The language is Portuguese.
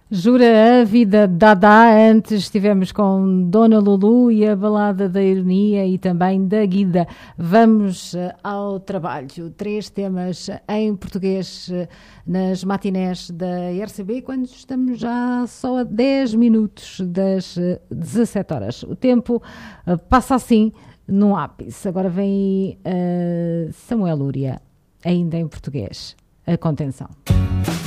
Jura a vida Dada. Antes estivemos com Dona Lulu e a balada da ironia e também da Guida. Vamos ao trabalho. 3 temas em português nas matinés da RCB, quando estamos já só a 10 minutos das 17 horas. O tempo passa assim num ápice. Agora vem Samuel Lúria, ainda em português. A contenção.